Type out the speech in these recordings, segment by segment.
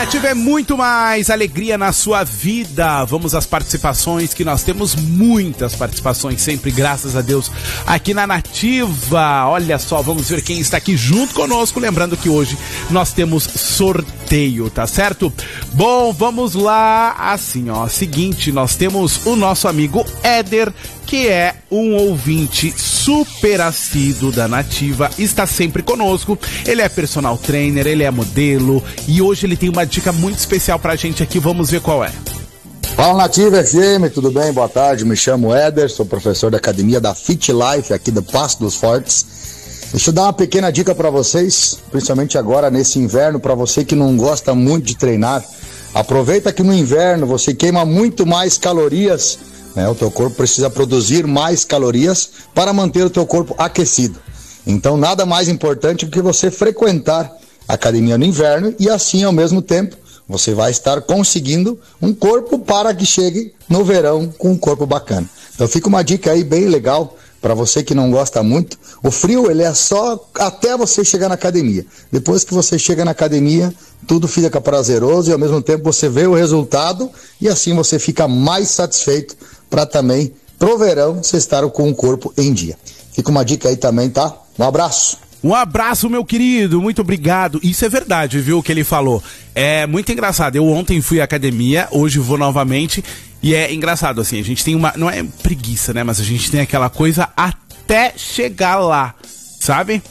Nativa é muito mais alegria na sua vida. Vamos às participações, que nós temos muitas participações sempre, graças a Deus, aqui na Nativa. Olha só, vamos ver quem está aqui junto conosco. Lembrando que hoje nós temos sorteio, tá certo? Bom, vamos lá. Assim, ó, seguinte, nós temos o nosso amigo Éder, que é um ouvinte super assíduo da Nativa, está sempre conosco. Ele é personal trainer, ele é modelo e hoje ele tem uma dica muito especial pra gente aqui. Vamos ver qual é. Fala, Nativa FM, tudo bem? Boa tarde, me chamo Éder, sou professor da academia da Fit Life aqui do Passo dos Fortes. Deixa eu dar uma pequena dica pra vocês, principalmente agora nesse inverno, pra você que não gosta muito de treinar. Aproveita que no inverno você queima muito mais calorias, né? O teu corpo precisa produzir mais calorias para manter o teu corpo aquecido. Então nada mais importante do que você frequentar a academia no inverno e assim ao mesmo tempo você vai estar conseguindo um corpo para que chegue no verão com um corpo bacana. Então fica uma dica aí bem legal para você que não gosta muito. O frio ele é só até você chegar na academia. Depois que você chega na academia, tudo fica prazeroso e ao mesmo tempo você vê o resultado e assim você fica mais satisfeito para também, pro verão, você estar com o corpo em dia. Fica uma dica aí também, tá? Um abraço. Um abraço, meu querido, muito obrigado. Isso é verdade, viu, o que ele falou. É muito engraçado. Eu ontem fui à academia, hoje vou novamente. E é engraçado, assim, a gente tem uma... Não é preguiça, né? Mas a gente tem aquela coisa até chegar lá, sabe?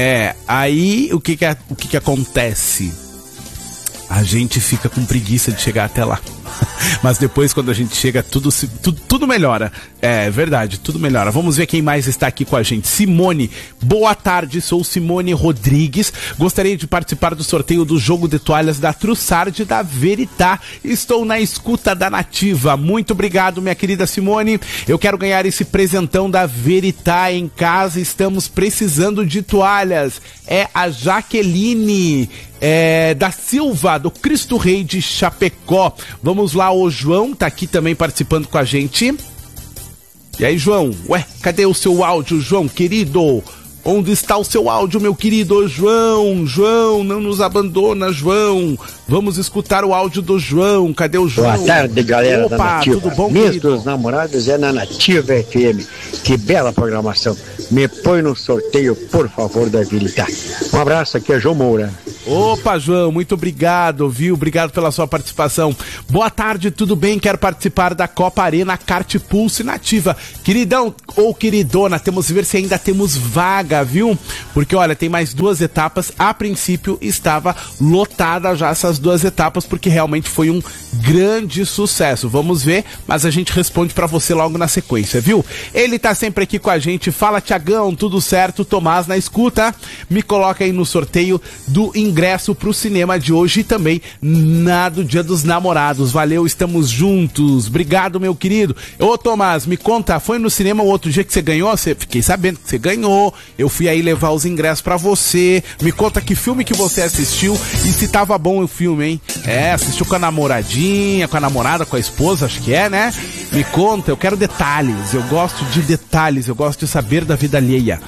Aí o que acontece? A gente fica com preguiça de chegar até lá. Mas depois, quando a gente chega, tudo melhora. É verdade, tudo melhora. Vamos ver quem mais está aqui com a gente. Simone, boa tarde, sou Simone Rodrigues. Gostaria de participar do sorteio do jogo de toalhas da Trussardi da Veritá. Estou na escuta da Nativa. Muito obrigado, minha querida Simone. Eu quero ganhar esse presentão da Veritá em casa. Estamos precisando de toalhas. É a Jaqueline da Silva, do Cristo Rei de Chapecó. Vamos lá, o João tá aqui também participando com a gente. E aí, João? Ué, cadê o seu áudio, João, querido? Onde está o seu áudio, meu querido João? João, não nos abandona, João. Vamos escutar o áudio do João. Cadê o João? Boa tarde, galera. Opa, da Nativa. Tudo bom, Mês querido? dos Namorados é na Nativa FM. Que bela programação. Me põe no sorteio, por favor, da Veritá. Um abraço, aqui é João Moura. Opa, João, muito obrigado, viu? Obrigado pela sua participação. Boa tarde, tudo bem? Quero participar da Copa Arena Kart Pulse Nativa. Queridão ou queridona, temos que ver se ainda temos vaga, viu? Porque, olha, tem mais 2 etapas. A princípio, estava lotada já essas 2 etapas, porque realmente foi um grande sucesso. Vamos ver, mas a gente responde pra você logo na sequência, viu? Ele tá sempre aqui com a gente. Fala, Tiagão, tudo certo? Tomás na escuta. Me coloca aí no sorteio do ingresso pro cinema de hoje e também do Dia dos Namorados. Valeu, estamos juntos. Obrigado, meu querido. Ô, Tomás, me conta, foi no cinema o outro dia que você ganhou? Fiquei sabendo que você ganhou. Eu fui aí levar os ingressos pra você. Me conta que filme que você assistiu e se tava bom o filme, hein? Assistiu com a namoradinha, com a namorada, com a esposa, acho que né? Me conta, eu quero detalhes. Eu gosto de detalhes, eu gosto de saber da vida alheia.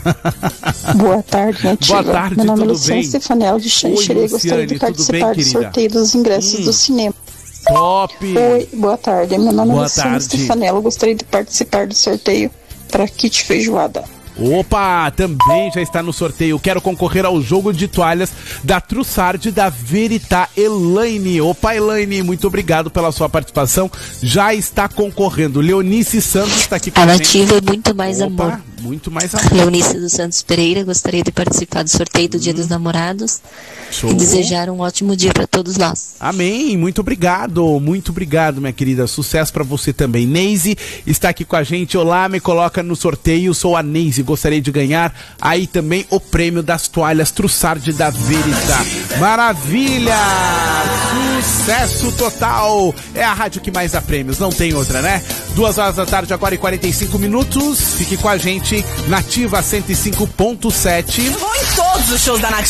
Boa tarde, Nativa. Boa tarde, meu nome é tudo Luciane bem? Stefanel de Xanxerê. Gostaria de participar do sorteio dos ingressos do cinema. Top! Oi, boa tarde. Meu nome é Boa Luciane tarde. Stefanel. Gostaria de participar do sorteio para kit feijoada. Opa, também já está no sorteio. Quero concorrer ao jogo de toalhas da Trussardi da Veritá. Elaine. Opa, Elaine, muito obrigado pela sua participação. Já está concorrendo. Leonice Santos está aqui com a gente. A Nativa é muito mais Opa, amor. Muito mais amor. Leonice dos Santos Pereira, gostaria de participar do sorteio do Dia dos Namorados. Show. E desejar um ótimo dia para todos nós. Amém, muito obrigado, minha querida, sucesso pra você também. Neise está aqui com a gente. Olá, me coloca no sorteio, sou a Neise, gostaria de ganhar aí também o prêmio das toalhas Trussardi da Veritá. Maravilha, sucesso total, é a rádio que mais dá prêmios, não tem outra, né? 2 horas da tarde, agora e 45 minutos, fique com a gente, Nativa 105.7. Eu vou em todos os shows da Nativa.